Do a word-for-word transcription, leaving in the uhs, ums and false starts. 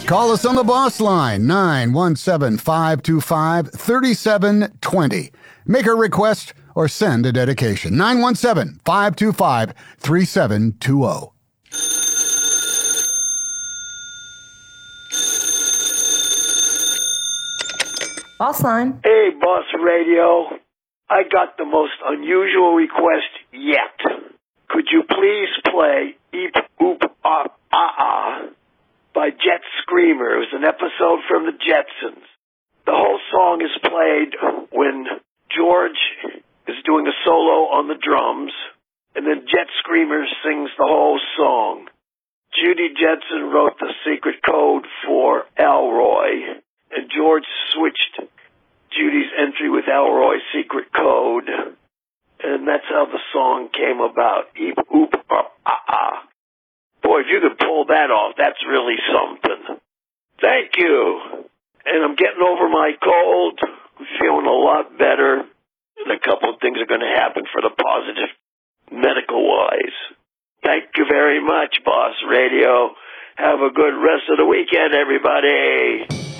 Call us on the boss line, nine one seven, five two five, three seven two zero. Make a request or send a dedication, nine one seven, five two five, three seven two zero. Boss line. Hey, Boss Radio. I got the most unusual request yet. Could you please play Eep Oop Ah Ah Ah by Jet Screamer? It was an episode from the Jetsons. The whole song is played when George is doing a solo on the drums, and then Jet Screamer sings the whole song. Judy Jetson wrote the secret code for Elroy, and George switched Judy's entry with Elroy's secret code, and that's how the song came about. Eep, oop, ah, ah, ah. Boy, if you could pull that off, that's really something. Thank you. And I'm getting over my cold. I'm feeling a lot better. And a couple of things are going to happen for the positive medical-wise. Thank you very much, Boss Radio. Have a good rest of the weekend, everybody.